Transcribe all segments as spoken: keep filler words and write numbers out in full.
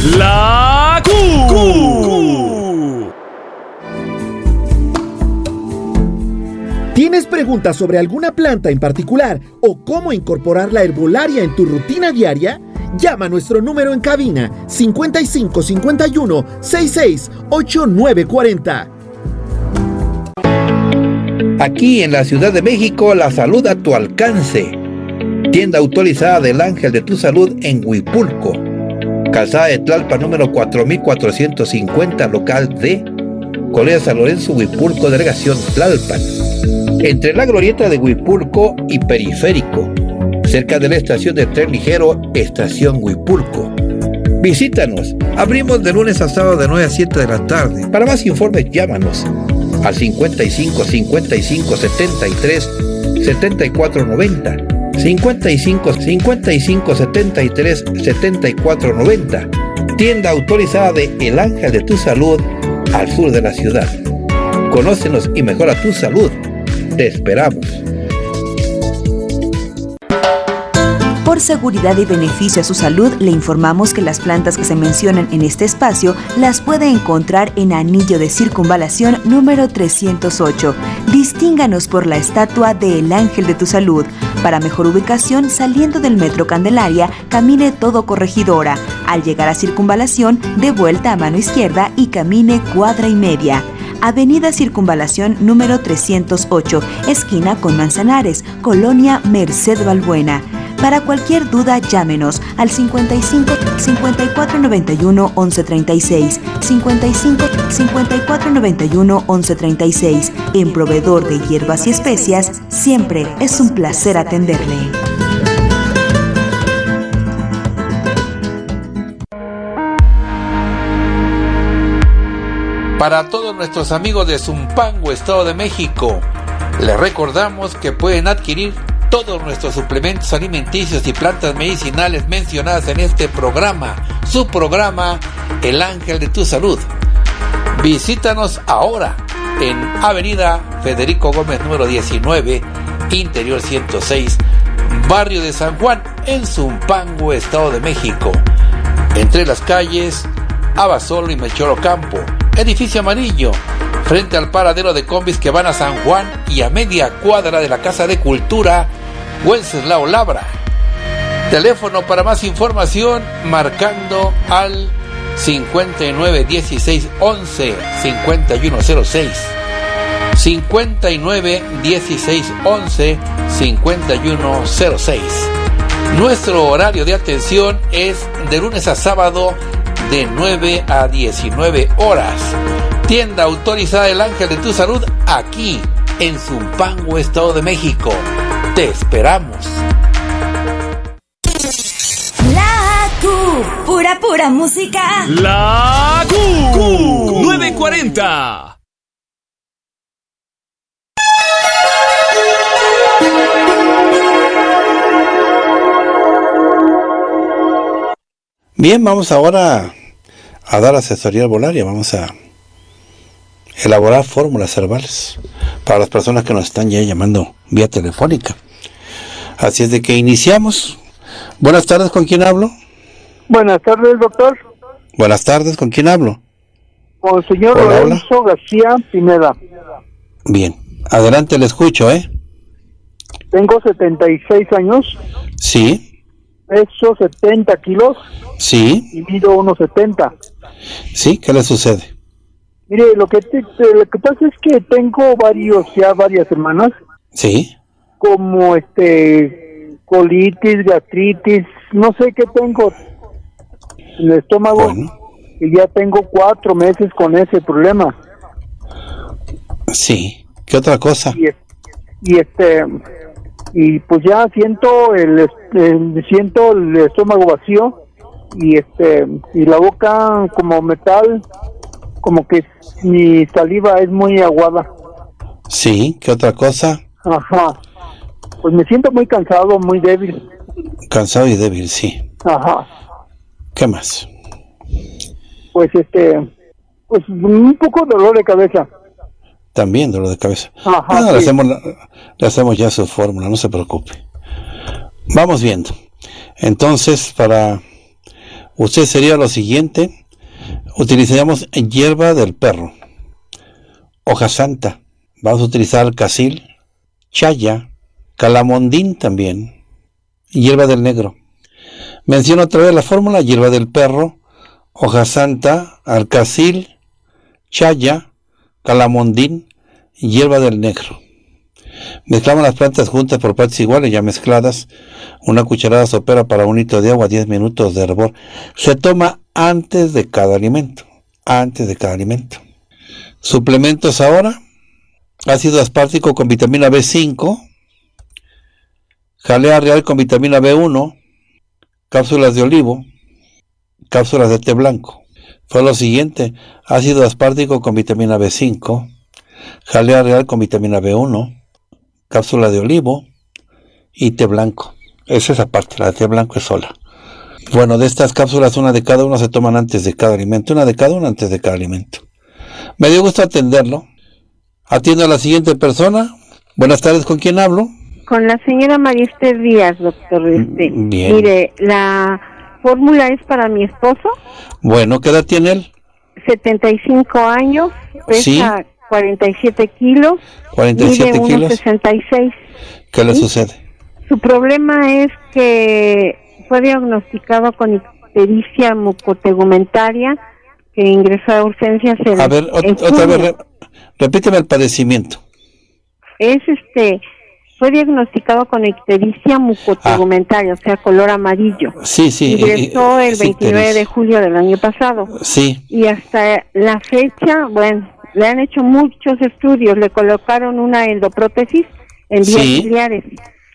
La Q. Q. ¿Tienes preguntas sobre alguna planta en particular o cómo incorporar la herbolaria en tu rutina diaria? Llama a nuestro número en cabina cincuenta y cinco cincuenta y uno sesenta y seis ochenta y nueve cuarenta. Aquí en la Ciudad de México, la salud a tu alcance. Tienda autorizada del Ángel de tu Salud en Huipulco. Calzada de Tlalpan número cuatro mil cuatrocientos cincuenta, local D. Colonia San Lorenzo, Huipulco, delegación Tlalpan. Entre la glorieta de Huipulco y Periférico. Cerca de la estación de tren ligero, Estación Huipulco. Visítanos. Abrimos de lunes a sábado de nueve a siete de la tarde. Para más informes, llámanos al cincuenta y cinco cincuenta y cinco setenta y tres setenta y cuatro noventa. cincuenta y cinco cincuenta y cinco setenta y tres setenta y cuatro noventa. Tienda autorizada de El Ángel de tu Salud al sur de la ciudad. Conócenos y mejora tu salud. Te esperamos. Por seguridad y beneficio a su salud, le informamos que las plantas que se mencionan en este espacio las puede encontrar en Anillo de Circunvalación número trescientos ocho. Distínganos por la estatua de El Ángel de tu Salud. Para mejor ubicación, saliendo del Metro Candelaria, camine todo Corregidora. Al llegar a Circunvalación, de vuelta a mano izquierda y camine cuadra y media. Avenida Circunvalación número trescientos ocho, esquina con Manzanares, Colonia Merced Balbuena. Para cualquier duda, llámenos al cincuenta y cinco cincuenta y cuatro noventa y uno once treinta y seis, cincuenta y cinco cincuenta y cuatro noventa y uno once treinta y seis. En Proveedor de Hierbas y Especias, siempre es un placer atenderle. Para todos nuestros amigos de Zumpango, Estado de México, les recordamos que pueden adquirir todos nuestros suplementos alimenticios y plantas medicinales mencionadas en este programa, su programa El Ángel de tu Salud. Visítanos ahora en Avenida Federico Gómez número diecinueve, Interior ciento seis, Barrio de San Juan, en Zumpango, Estado de México, entre las calles Abasolo y Melchor Ocampo. Edificio amarillo, frente al paradero de combis que van a San Juan y a media cuadra de la Casa de Cultura Wenceslao Labra. Teléfono para más información marcando al cincuenta y nueve dieciséis once cincuenta y uno cero seis, cincuenta y nueve dieciséis once cincuenta y uno cero seis. Nuestro horario de atención es de lunes a sábado de nueve a diecinueve horas. Tienda autorizada El Ángel de tu Salud aquí en Zumpango, Estado de México. Te esperamos. La Q, pura pura música. La Q, Q nueve cuarenta. Bien, vamos ahora a dar asesoría herbolaria. Vamos a elaborar fórmulas herbales para las personas que nos están ya llamando vía telefónica. Así es de que iniciamos. Buenas tardes, ¿con quién hablo? Buenas tardes, doctor. Buenas tardes, ¿con quién hablo? Con el señor Hola, Lorenzo hola. García Pineda. Bien, adelante, le escucho, ¿eh? Tengo setenta y seis años. Sí. Peso setenta kilos. Sí. Y mido uno setenta. Sí, ¿qué le sucede? Mire, lo que, te, te, lo que pasa es que tengo varios, ya varias semanas, Sí. como este, colitis, gastritis, no sé qué tengo en el estómago. Bueno. Y ya tengo cuatro meses con ese problema. Sí. ¿Qué otra cosa? Y, y este... y pues ya siento el, el siento el estómago vacío y este y la boca como metal, como que mi saliva es muy aguada. Sí, ¿qué otra cosa? Ajá. Pues me siento muy cansado, muy débil. Cansado y débil, sí. Ajá. ¿Qué más? Pues este pues un poco de dolor de cabeza. También dolor de cabeza. Ajá, Ah, sí. le, hacemos la- le hacemos ya su fórmula, no se preocupe. Vamos viendo. Entonces, para Usted sería lo siguiente: utilizaríamos hierba del perro, hoja santa, vamos a utilizar alcacil, chaya, calamondín también, hierba del negro. Menciono otra vez la fórmula: hierba del perro, hoja santa, alcacil, chaya, calamondín, hierba del negro. Mezclamos las plantas juntas por partes iguales, ya mezcladas. Una cucharada sopera para un litro de agua, diez minutos de hervor. Se toma antes de cada alimento. Antes de cada alimento. Suplementos ahora: ácido aspartico con vitamina B cinco, jalea real con vitamina B uno, cápsulas de olivo, cápsulas de té blanco. Fue lo siguiente: ácido aspartico con vitamina B cinco, jalea real con vitamina B uno, cápsula de olivo y té blanco. Esa es aparte, la de té blanco es sola. Bueno, de estas cápsulas, una de cada uno se toman antes de cada alimento, una de cada uno antes de cada alimento. Me dio gusto atenderlo. Atiendo a la siguiente persona. Buenas tardes, ¿con quién hablo? Con la señora María Esther Díaz, doctor. Este, Bien. Mire, la fórmula es para mi esposo. Bueno, ¿qué edad tiene él? setenta y cinco años, pesa Sí. cuarenta y siete kilos, cuarenta y siete mide kilos. uno sesenta y seis. ¿Qué le ¿Sí? sucede? Su problema es que fue diagnosticado con ictericia mucotegumentaria, que ingresó a urgencias en, A ver, ot- en otra vez, junio. re- repíteme el padecimiento. Es este, fue diagnosticado con ictericia mucotegumentaria, o sea, color amarillo. Sí, sí. Ingresó eh, eh, el sí, veintinueve de Teres. julio del año pasado. Sí, Y hasta la fecha, bueno, le han hecho muchos estudios, le colocaron una endoprótesis en vías Sí. biliares.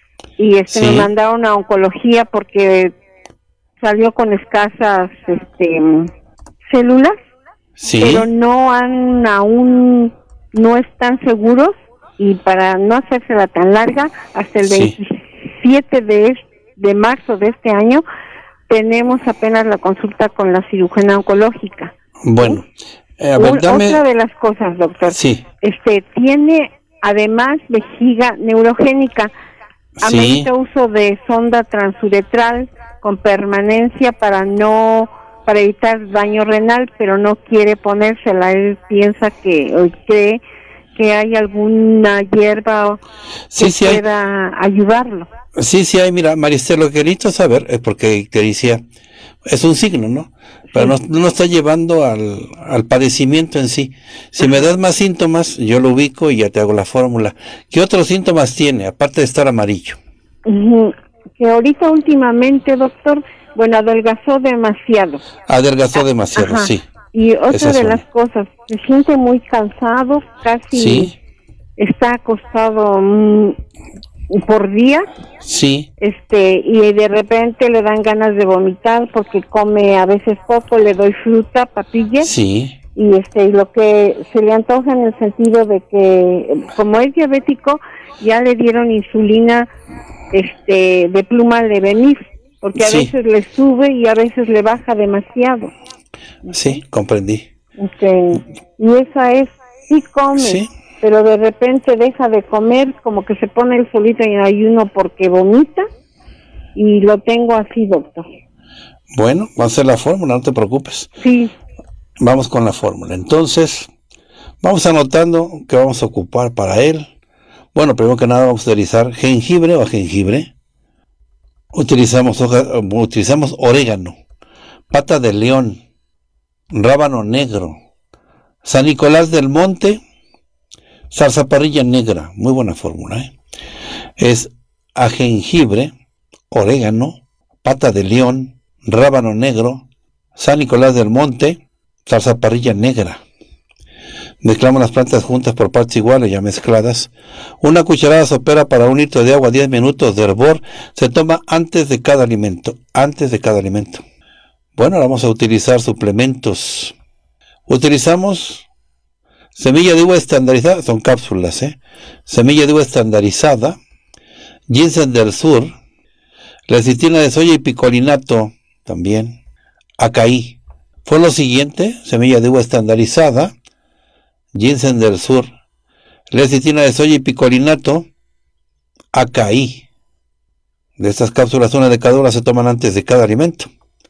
Y este Sí. me mandaron a oncología porque salió con escasas este células, sí. pero no han aún no están seguros, y para no hacérsela tan larga, hasta el Sí. veintisiete de, es- de marzo de este año tenemos apenas la consulta con la cirujana oncológica. Bueno, eh, a ver, Un- dame. Otra de las cosas, doctor, Sí, este tiene además vejiga neurogénica. sí, Amerita uso de sonda transuretral con permanencia para no para evitar daño renal, pero no quiere ponérsela. Él piensa que o cree que hay alguna hierba sí, que sí hay. pueda ayudarlo. Sí, sí hay. Mira, Maristel, lo que necesito saber es porque te decía, es un signo, ¿no? Pero no, no nos está llevando al, al padecimiento en sí. Si me das más síntomas, yo lo ubico y ya te hago la fórmula. ¿Qué otros síntomas tiene, aparte de estar amarillo? Ujú. Que ahorita últimamente, doctor, bueno, adelgazó demasiado. Adelgazó demasiado, Ajá. sí. Y otra Esa es de una. las cosas, se siente muy cansado, casi Sí, está acostado mm, por día, sí, este, y de repente le dan ganas de vomitar porque come a veces poco, le doy fruta, papillas, sí, y este, y lo que se le antoja en el sentido de que, como es diabético, ya le dieron insulina, este, de pluma de venir, porque a Sí. veces le sube y a veces le baja demasiado. sí, comprendí. Este, y esa es, sí come, Sí. pero de repente deja de comer, como que se pone el solito en ayuno porque vomita, y lo tengo así, doctor. Bueno, va a ser la fórmula, no te preocupes. Sí, Vamos con la fórmula. Entonces, vamos anotando que vamos a ocupar para él. Bueno, primero que nada vamos a utilizar jengibre o jengibre. Utilizamos hoja, utilizamos orégano, pata de león, rábano negro, San Nicolás del Monte, zarzaparrilla negra. Muy buena fórmula, ¿eh? Es a jengibre, orégano, pata de león, rábano negro, San Nicolás del Monte, zarzaparrilla negra. Mezclamos las plantas juntas por partes iguales, ya mezcladas. Una cucharada sopera para un litro de agua, diez minutos de hervor. Se toma antes de cada alimento. Antes de cada alimento. Bueno, ahora vamos a utilizar suplementos. Utilizamos semilla de uva estandarizada, son cápsulas, ¿eh? Semilla de uva estandarizada, ginseng del sur, lecitina de soya y picolinato, también, acaí. Fue lo siguiente: semilla de uva estandarizada, ginseng del sur, lecitina de soya y picolinato, acaí. De estas cápsulas, una de cada una se toman antes de cada alimento.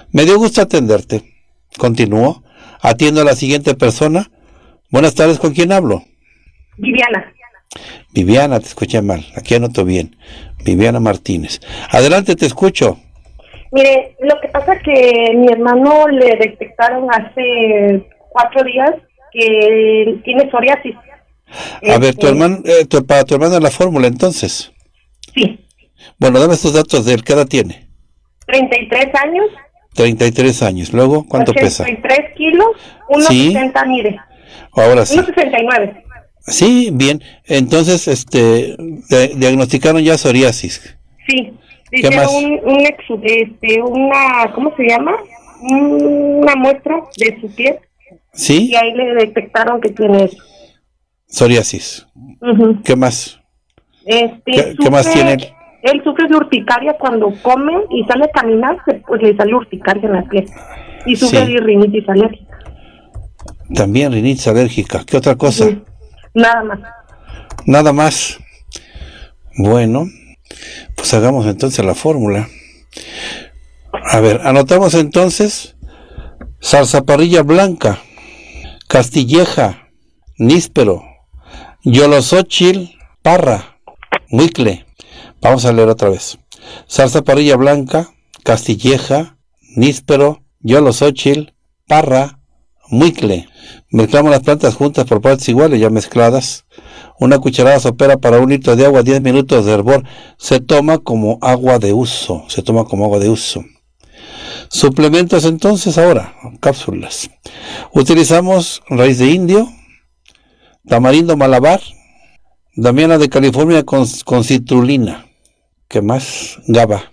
Me dio gusto atenderte. Continúo. Atiendo a la siguiente persona. Buenas tardes, ¿con quién hablo? Viviana. Viviana, te escuché mal. Aquí anoto bien. Viviana Martínez. Adelante, te escucho. Mire, lo que pasa es que mi hermano le detectaron hace cuatro días que tiene psoriasis. A este... ver, tu hermano, eh, tu, para tu hermano es la fórmula, entonces. Sí. Bueno, dame estos datos de él. ¿Qué edad tiene? treinta y tres años. treinta y tres años. Luego, ¿cuánto pesa? ochenta y tres kilos, uno sesenta ¿Sí? mide. Ahora sí. uno sesenta y nueve. Sí, bien. Entonces, este, de, diagnosticaron ya psoriasis. Sí. ¿Qué Hicieron más? un, un exu, este, una, ¿cómo se llama? Una muestra de su piel. ¿Sí? Y ahí le detectaron que tiene eso. Psoriasis. Uh-huh. ¿Qué más? Este, ¿Qué, sufre, ¿Qué más tiene él? Él sufre de urticaria cuando come y sale a caminar, pues le sale urticaria en la piel. Y sufre Sí. de rinitis alérgica. También rinitis alérgica. ¿Qué otra cosa? Uh-huh. Nada más. Nada más. Bueno, pues hagamos entonces la fórmula. A ver, anotamos entonces zarzaparrilla blanca, castilleja, níspero, yolosóchil, parra, muicle. Vamos a leer otra vez. Zarzaparrilla blanca, castilleja, níspero, yolosóchil, parra, muicle. Mezclamos las plantas juntas por partes iguales, ya mezcladas. Una cucharada sopera para un litro de agua, diez minutos de hervor. Se toma como agua de uso. Se toma como agua de uso. Suplementos entonces ahora, cápsulas. Utilizamos raíz de indio, tamarindo malabar, damiana de California con, con citrulina. ¿Qué más? GABA.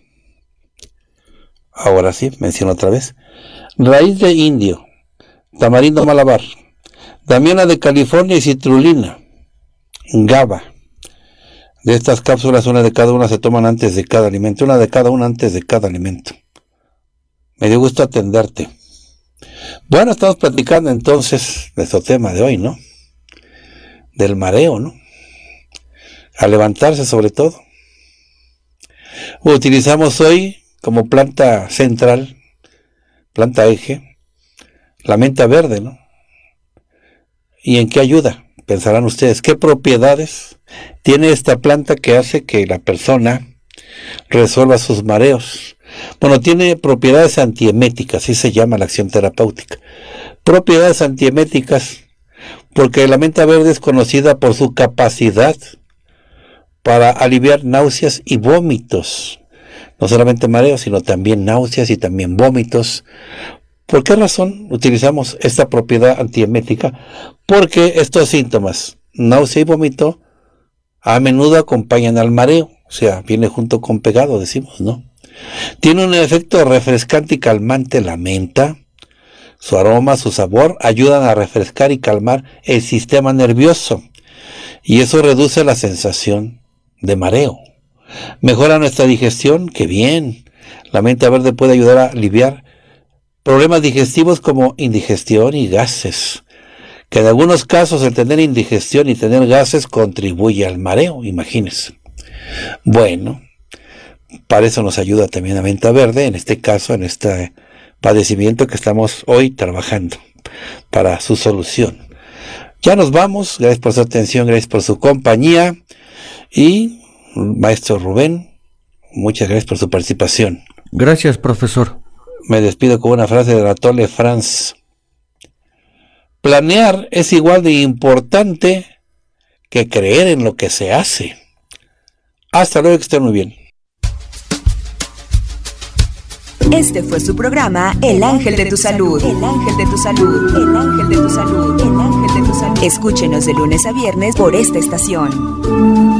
Ahora sí, menciono otra vez. Raíz de indio, tamarindo malabar, damiana de California y citrulina. GABA. De estas cápsulas, una de cada una se toman antes de cada alimento. Una de cada una antes de cada alimento. Me dio gusto atenderte. Bueno, estamos platicando entonces de nuestro tema de hoy, ¿no? Del mareo, ¿no? A levantarse sobre todo. Utilizamos hoy como planta central, planta eje, la menta verde, ¿no? ¿Y en qué ayuda? Pensarán ustedes, ¿qué propiedades tiene esta planta que hace que la persona resuelva sus mareos? Bueno, tiene propiedades antieméticas, así se llama la acción terapéutica. Propiedades antieméticas, porque la menta verde es conocida por su capacidad para aliviar náuseas y vómitos. No solamente mareos, sino también náuseas y también vómitos. ¿Por qué razón utilizamos esta propiedad antiemética? Porque estos síntomas, náusea y vómito, a menudo acompañan al mareo. O sea, viene junto con pegado, decimos, ¿no? Tiene un efecto refrescante y calmante la menta. Su aroma, su sabor, ayudan a refrescar y calmar el sistema nervioso. Y eso reduce la sensación de mareo. Mejora nuestra digestión, ¡qué bien! La menta verde puede ayudar a aliviar problemas digestivos como indigestión y gases. Que en algunos casos el tener indigestión y tener gases contribuye al mareo, imagínense. Bueno, para eso nos ayuda también la menta verde, en este caso, en este padecimiento que estamos hoy trabajando para su solución. Ya nos vamos, gracias por su atención, gracias por su compañía y maestro Rubén, muchas gracias por su participación. Gracias, profesor. Me despido con una frase de Anatole France. Planear es igual de importante que creer en lo que se hace. Hasta luego, que estén muy bien. Este fue su programa El Ángel de tu Salud. El Ángel de tu Salud. El Ángel de tu Salud. El Ángel de tu Salud. Escúchenos de lunes a viernes por esta estación.